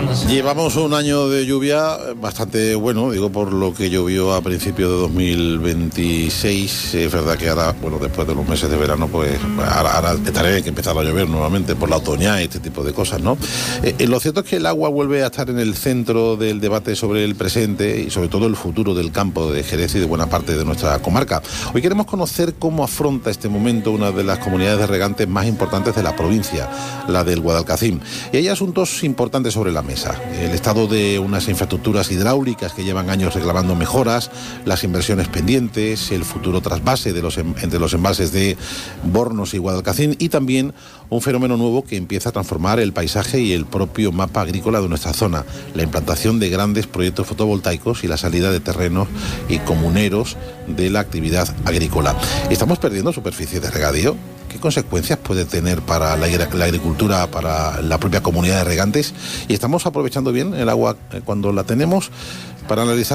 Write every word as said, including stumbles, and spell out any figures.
Llevamos un año de lluvia bastante bueno, digo, por lo que llovió a principios de dos mil veintiséis. Es verdad que ahora, bueno, después de los meses de verano, pues ahora, ahora estaré que empezar a llover nuevamente por la otoña y este tipo de cosas, ¿no? Eh, lo cierto es que el agua vuelve a estar en el centro del debate sobre el presente y sobre todo el futuro del campo de Jerez y de buena parte de nuestra comarca. Hoy queremos conocer cómo afronta este momento una de las comunidades de regantes más importantes de la provincia, la del Guadalcacín. Y hay asuntos importantes sobre la mesa. El estado de unas infraestructuras hidráulicas que llevan años reclamando mejoras, las inversiones pendientes, el futuro trasvase de los, entre los embalses de Bornos y Guadalcacín y también un fenómeno nuevo que empieza a transformar el paisaje y el propio mapa agrícola de nuestra zona, la implantación de grandes proyectos fotovoltaicos y la salida de terrenos y comuneros de la actividad agrícola. ¿Estamos perdiendo superficie de regadío? ¿Qué consecuencias puede tener para la, la agricultura, para la propia comunidad de regantes? ¿Y estamos aprovechando bien el agua cuando la tenemos? Para analizar